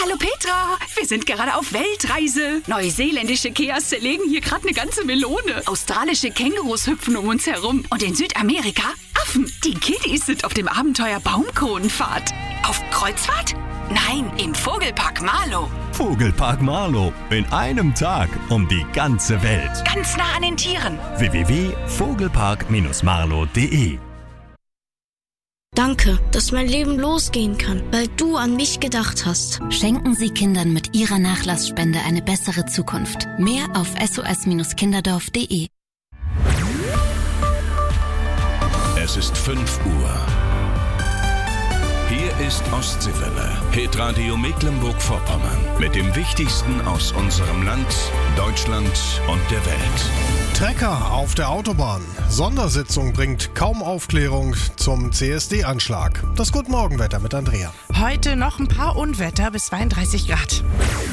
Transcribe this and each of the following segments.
Hallo Petra, wir sind gerade auf Weltreise. Neuseeländische Keas zerlegen hier gerade eine ganze Melone. Australische Kängurus hüpfen um uns herum. Und in Südamerika Affen. Die Kiddies sind auf dem Abenteuer Baumkronenfahrt. Auf Kreuzfahrt? Nein, im Vogelpark Marlow. Vogelpark Marlow. In einem Tag um die ganze Welt. Ganz nah an den Tieren. www.vogelpark-marlow.de. Danke, dass mein Leben losgehen kann, weil du an mich gedacht hast. Schenken Sie Kindern mit Ihrer Nachlassspende eine bessere Zukunft. Mehr auf sos-kinderdorf.de. Es ist 5 Uhr. Hier ist Ostseewelle, Hitradio Mecklenburg-Vorpommern. Mit dem Wichtigsten aus unserem Land, Deutschland und der Welt. Trecker auf der Autobahn. Sondersitzung bringt kaum Aufklärung zum CSD-Anschlag. Das Guten-Morgen-Wetter mit Andrea. Heute noch ein paar Unwetter bis 32 Grad.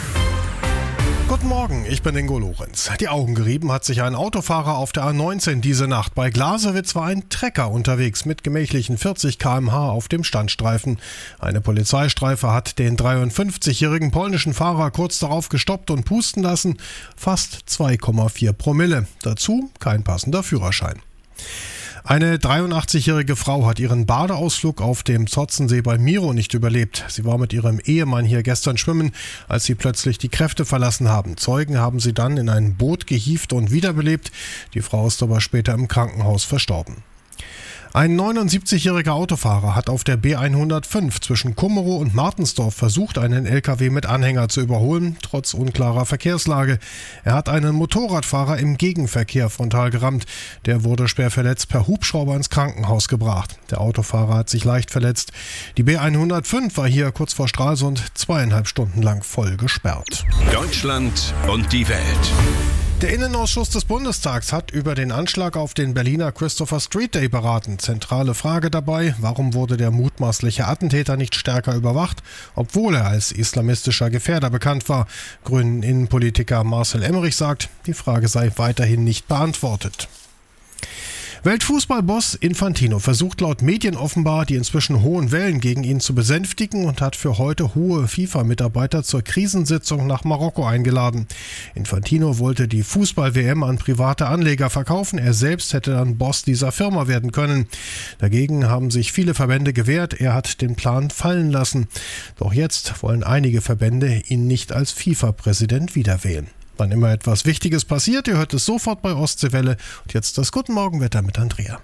Guten Morgen, ich bin Ingo Lorenz. Die Augen gerieben hat sich ein Autofahrer auf der A19 diese Nacht. Bei Glasewitz war ein Trecker unterwegs mit gemächlichen 40 km/h auf dem Standstreifen. Eine Polizeistreife hat den 53-jährigen polnischen Fahrer kurz darauf gestoppt und pusten lassen. Fast 2,4 Promille. Dazu kein passender Führerschein. Eine 83-jährige Frau hat ihren Badeausflug auf dem Zotzensee bei Miro nicht überlebt. Sie war mit ihrem Ehemann hier gestern schwimmen, als sie plötzlich die Kräfte verlassen haben. Zeugen haben sie dann in ein Boot gehievt und wiederbelebt. Die Frau ist aber später im Krankenhaus verstorben. Ein 79-jähriger Autofahrer hat auf der B105 zwischen Kummerow und Martensdorf versucht, einen LKW mit Anhänger zu überholen, trotz unklarer Verkehrslage. Er hat einen Motorradfahrer im Gegenverkehr frontal gerammt. Der wurde schwer verletzt per Hubschrauber ins Krankenhaus gebracht. Der Autofahrer hat sich leicht verletzt. Die B105 war hier kurz vor Stralsund 2,5 Stunden lang voll gesperrt. Deutschland und die Welt. Der Innenausschuss des Bundestags hat über den Anschlag auf den Berliner Christopher Street Day beraten. Zentrale Frage dabei: Warum wurde der mutmaßliche Attentäter nicht stärker überwacht, obwohl er als islamistischer Gefährder bekannt war? Grünen Innenpolitiker Marcel Emmerich sagt, die Frage sei weiterhin nicht beantwortet. Weltfußballboss Infantino versucht laut Medien offenbar, die inzwischen hohen Wellen gegen ihn zu besänftigen und hat für heute hohe FIFA-Mitarbeiter zur Krisensitzung nach Marokko eingeladen. Infantino wollte die Fußball-WM an private Anleger verkaufen. Er selbst hätte dann Boss dieser Firma werden können. Dagegen haben sich viele Verbände gewehrt. Er hat den Plan fallen lassen. Doch jetzt wollen einige Verbände ihn nicht als FIFA-Präsident wiederwählen. Wann immer etwas Wichtiges passiert, ihr hört es sofort bei Ostseewelle. Und jetzt das Guten-Morgen-Wetter mit Andrea.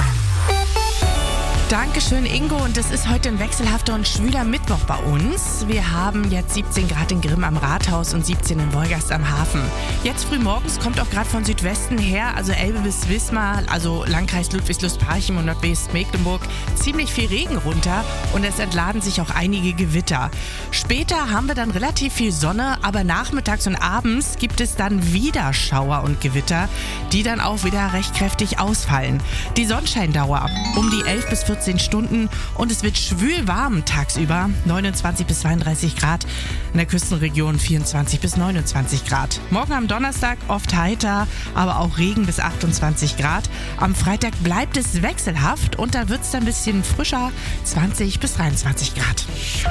Dankeschön, Ingo. Und es ist heute ein wechselhafter und schwüler Mittwoch bei uns. Wir haben jetzt 17 Grad in Grimm am Rathaus und 17 in Wolgast am Hafen. Jetzt früh morgens kommt auch gerade von Südwesten her, also Elbe bis Wismar, also Landkreis Ludwigslust-Parchim und Nordwestmecklenburg, ziemlich viel Regen runter und es entladen sich auch einige Gewitter. Später haben wir dann relativ viel Sonne, aber nachmittags und abends gibt es dann wieder Schauer und Gewitter, die dann auch wieder recht kräftig ausfallen. Die Sonnenscheindauer um die 11 bis 14 Stunden und es wird schwül warm tagsüber, 29 bis 32 Grad, in der Küstenregion 24 bis 29 Grad. Morgen am Donnerstag oft heiter, aber auch Regen bis 28 Grad. Am Freitag bleibt es wechselhaft und da wird es dann ein bisschen frischer, 20 bis 23 Grad.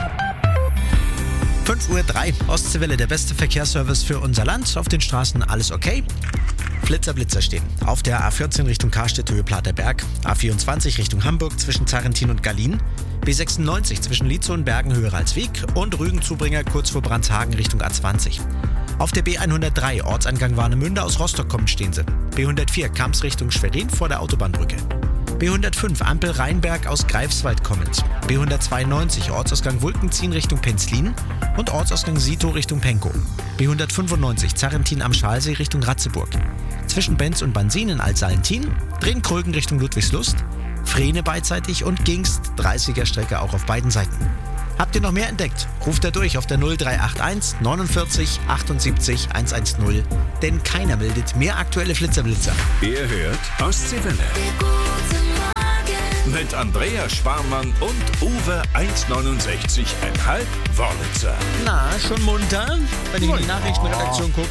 5:03 Uhr, Ostseewelle, der beste Verkehrsservice für unser Land. Auf den Straßen alles okay. Blitzer stehen. Auf der A14 Richtung Karstedt-Höhe Platerberg, A24 Richtung Hamburg zwischen Zarrentin und Gallien, B96 zwischen Lietzow und Bergen Höhe Ralswiek und Rügen-Zubringer kurz vor Brandshagen Richtung A20. Auf der B103 Ortsangang Warnemünde aus Rostock kommend stehen sie. B104 Kamps Richtung Schwerin vor der Autobahnbrücke. B105 Ampel Rheinberg aus Greifswald kommend. B192 Ortsausgang Wulkenziehen Richtung Penzlin und Ortsausgang Sito Richtung Penkow. B195 Zarrentin am Schalsee Richtung Ratzeburg. Zwischen Benz und Bansin in Altsalentin, Drehn-Krögen Richtung Ludwigslust, Frehne beidseitig und Gingst 30er Strecke auch auf beiden Seiten. Habt ihr noch mehr entdeckt? Ruft da durch auf der 0381 49 78 110, denn keiner meldet mehr aktuelle Flitzer-Blitzer. Ihr hört Ostseewelle. Mit Andrea Sparmann und Uwe 1,69,5 Wörlitzer. Na, schon munter? Wenn ich in die Nachrichtenredaktion gucke.